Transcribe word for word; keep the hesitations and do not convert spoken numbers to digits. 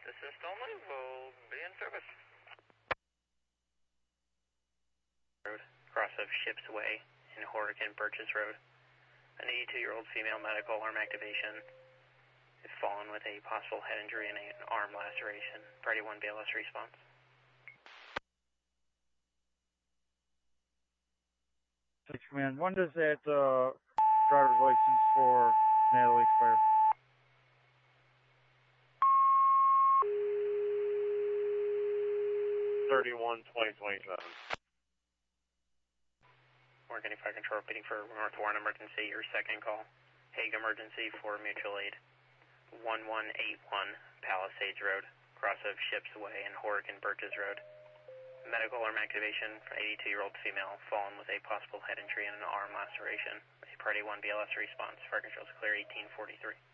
Assist only, will be in service. Road, cross of Ships Way in Horicon Birches Road. An eighty-two-year-old female medical arm activation has fallen with a possible head injury and an arm laceration. Priority one B L S response. Six Command, when does that uh, driver's license for Natalie expire? thirty-one twenty twenty-seven. Oregon Fire Control repeating for North Warren emergency, your second call. Hague emergency for mutual aid. one one eight one Palisades Road, cross of Ships Way and Horicon Birches Road. Medical arm activation for eighty-two-year-old female fallen with a possible head injury and an arm laceration. A Priority one B L S response. Fire Control is clear eighteen forty-three.